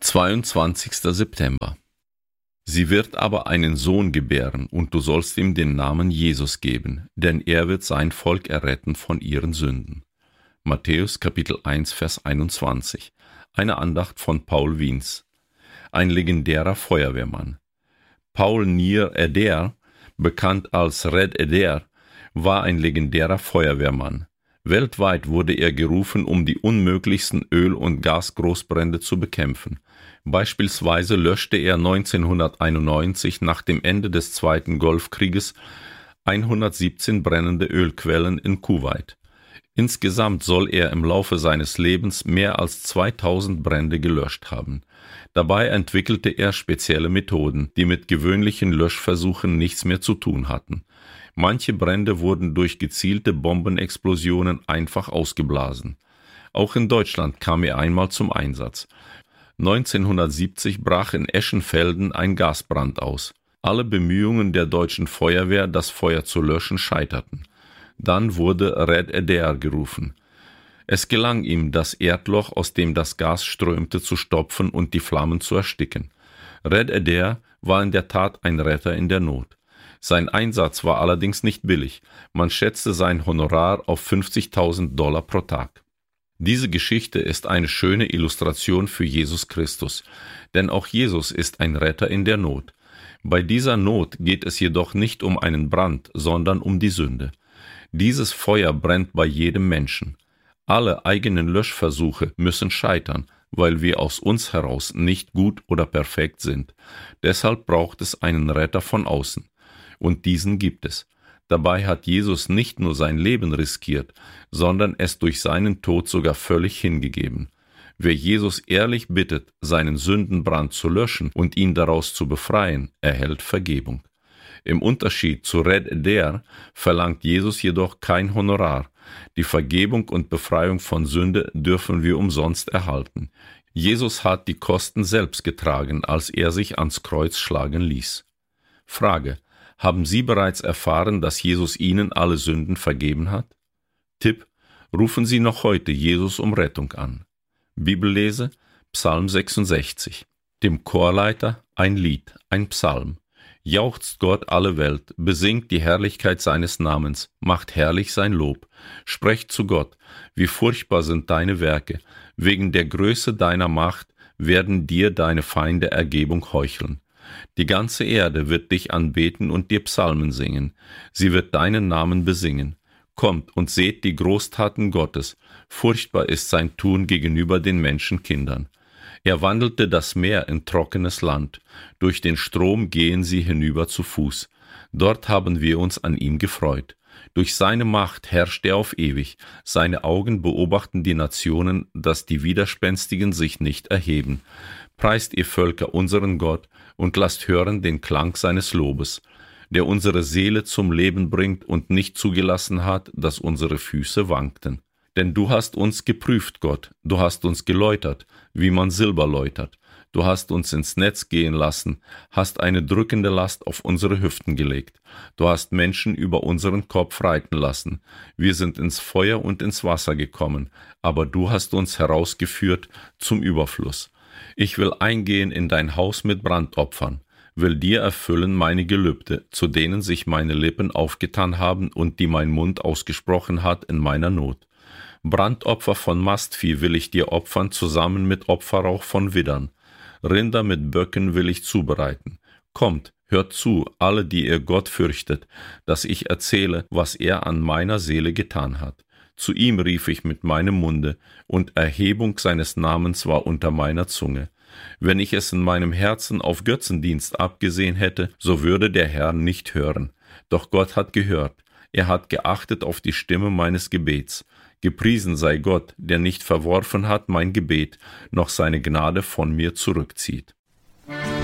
22. September. Sie wird aber einen Sohn gebären, und du sollst ihm den Namen Jesus geben, denn er wird sein Volk erretten von ihren Sünden. Matthäus Kapitel 1, Vers 21. Eine Andacht von Paul Wiens. Ein legendärer Feuerwehrmann. Paul Nir Eder, bekannt als Red Eder, war ein legendärer Feuerwehrmann. Weltweit wurde er gerufen, um die unmöglichsten Öl- und Gasgroßbrände zu bekämpfen. Beispielsweise löschte er 1991 nach dem Ende des Zweiten Golfkrieges 117 brennende Ölquellen in Kuwait. Insgesamt soll er im Laufe seines Lebens mehr als 2000 Brände gelöscht haben. Dabei entwickelte er spezielle Methoden, die mit gewöhnlichen Löschversuchen nichts mehr zu tun hatten. Manche Brände wurden durch gezielte Bombenexplosionen einfach ausgeblasen. Auch in Deutschland kam er einmal zum Einsatz. 1970 brach in Eschenfelden ein Gasbrand aus. Alle Bemühungen der deutschen Feuerwehr, das Feuer zu löschen, scheiterten. Dann wurde Red Eder gerufen. Es gelang ihm, das Erdloch, aus dem das Gas strömte, zu stopfen und die Flammen zu ersticken. Red Eder war in der Tat ein Retter in der Not. Sein Einsatz war allerdings nicht billig. Man schätzte sein Honorar auf $50.000 pro Tag. Diese Geschichte ist eine schöne Illustration für Jesus Christus, denn auch Jesus ist ein Retter in der Not. Bei dieser Not geht es jedoch nicht um einen Brand, sondern um die Sünde. Dieses Feuer brennt bei jedem Menschen. Alle eigenen Löschversuche müssen scheitern, weil wir aus uns heraus nicht gut oder perfekt sind. Deshalb braucht es einen Retter von außen. Und diesen gibt es. Dabei hat Jesus nicht nur sein Leben riskiert, sondern es durch seinen Tod sogar völlig hingegeben. Wer Jesus ehrlich bittet, seinen Sündenbrand zu löschen und ihn daraus zu befreien, erhält Vergebung. Im Unterschied zu Red Eder verlangt Jesus jedoch kein Honorar. Die Vergebung und Befreiung von Sünde dürfen wir umsonst erhalten. Jesus hat die Kosten selbst getragen, als er sich ans Kreuz schlagen ließ. Frage: Haben Sie bereits erfahren, dass Jesus Ihnen alle Sünden vergeben hat? Tipp: Rufen Sie noch heute Jesus um Rettung an. Bibellese: Psalm 66. Dem Chorleiter ein Lied, ein Psalm. Jauchzt Gott alle Welt, besingt die Herrlichkeit seines Namens, macht herrlich sein Lob. Sprecht zu Gott: Wie furchtbar sind deine Werke, wegen der Größe deiner Macht werden dir deine Feinde Ergebung heucheln. Die ganze Erde wird dich anbeten und dir Psalmen singen. Sie wird deinen Namen besingen. Kommt und seht die Großtaten Gottes. Furchtbar ist sein Tun gegenüber den Menschenkindern. Er wandelte das Meer in trockenes Land. Durch den Strom gehen sie hinüber zu Fuß. Dort haben wir uns an ihm gefreut. Durch seine Macht herrscht er auf ewig. Seine Augen beobachten die Nationen, dass die Widerspenstigen sich nicht erheben. Preist ihr Völker unseren Gott und lasst hören den Klang seines Lobes, der unsere Seele zum Leben bringt und nicht zugelassen hat, dass unsere Füße wankten. Denn du hast uns geprüft, Gott, du hast uns geläutert, wie man Silber läutert. Du hast uns ins Netz gehen lassen, hast eine drückende Last auf unsere Hüften gelegt. Du hast Menschen über unseren Kopf reiten lassen. Wir sind ins Feuer und ins Wasser gekommen, aber du hast uns herausgeführt zum Überfluss. Ich will eingehen in dein Haus mit Brandopfern, will dir erfüllen meine Gelübde, zu denen sich meine Lippen aufgetan haben und die mein Mund ausgesprochen hat in meiner Not. Brandopfer von Mastvieh will ich dir opfern, zusammen mit Opferrauch von Widdern. Rinder mit Böcken will ich zubereiten. Kommt, hört zu, alle, die ihr Gott fürchtet, dass ich erzähle, was er an meiner Seele getan hat. Zu ihm rief ich mit meinem Munde, und Erhebung seines Namens war unter meiner Zunge. Wenn ich es in meinem Herzen auf Götzendienst abgesehen hätte, so würde der Herr nicht hören. Doch Gott hat gehört, er hat geachtet auf die Stimme meines Gebets. Gepriesen sei Gott, der nicht verworfen hat mein Gebet, noch seine Gnade von mir zurückzieht.